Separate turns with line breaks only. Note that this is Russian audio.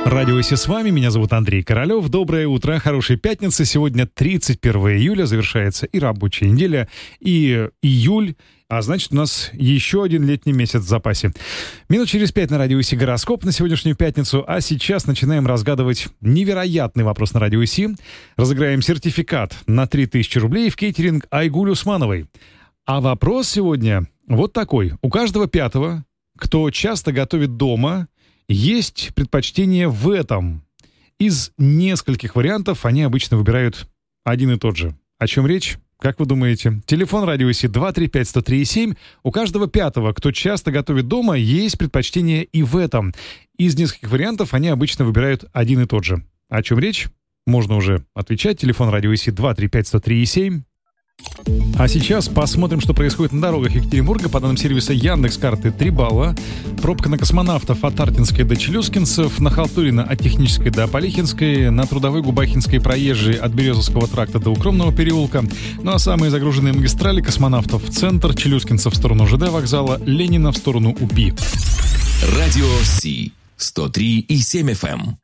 Радио «Си» с вами, меня зовут Андрей Королёв. Доброе утро, хорошей пятницы. Сегодня 31 июля, завершается и рабочая неделя, и июль, а значит, у нас еще один летний месяц в запасе. Минут через 5 на Радио «Си» гороскоп на сегодняшнюю пятницу, а сейчас начинаем разгадывать невероятный вопрос на Радио «Си». Разыграем сертификат на 3000 рублей в кейтеринг Айгуль Усмановой. А вопрос сегодня вот такой. У каждого пятого, кто часто готовит дома, есть предпочтение в этом. Из нескольких вариантов они обычно выбирают один и тот же. О чем речь? Как вы думаете? Телефон Радио «Си» 235-103-7. У каждого пятого, кто часто готовит дома, есть предпочтение и в этом. Из нескольких вариантов они обычно выбирают один и тот же. О чем речь? Можно уже отвечать. Телефон Радио «Си» 235-103-7. А сейчас посмотрим, что происходит на дорогах Екатеринбурга. По данным сервиса Яндекс.Карты 3 балла. Пробка на Космонавтов от Артинской до Челюскинцев, на Халтурина от Технической до Полихинской, на Трудовой Губахинской проезжей от Березовского тракта до Укромного переулка. Ну а самые загруженные магистрали: Космонавтов в центр, Челюскинцев в сторону ЖД вокзала, Ленина в сторону УПИ.
Радио «Си» 103,7 FM.